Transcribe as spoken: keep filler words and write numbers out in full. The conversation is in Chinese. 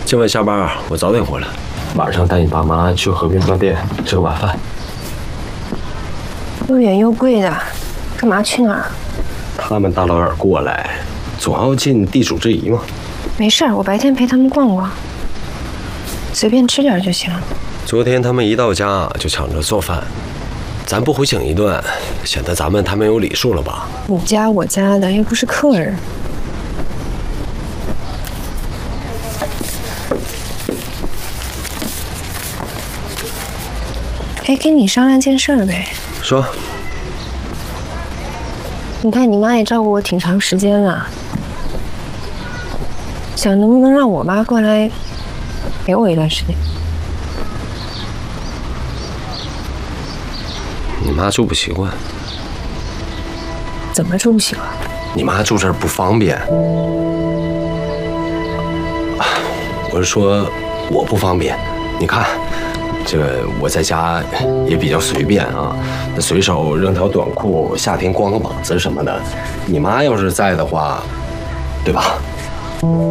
今晚下班我早点回来， 晚上带你爸妈去和平饭店吃个晚饭。 又远又贵的，干嘛去那儿？ 他们大老远过来，总要尽地主之谊嘛。 没事儿，我白天陪他们逛逛，随便吃点就行。 昨天他们一到家就抢着做饭，咱不回请一顿，显得咱们太没有礼数了吧？ 你家我家的，又不是客人。哎，跟你商量件事儿呗。 说。 你看你妈也照顾我挺长时间了，想能不能让我妈过来陪我一段时间？ 你妈住不习惯。 怎么住不习惯？ 你妈住这儿不方便。我是说我不方便。你看，这个我在家也比较随便啊，那随手扔条短裤，夏天光个膀子什么的。你妈要是在的话，对吧？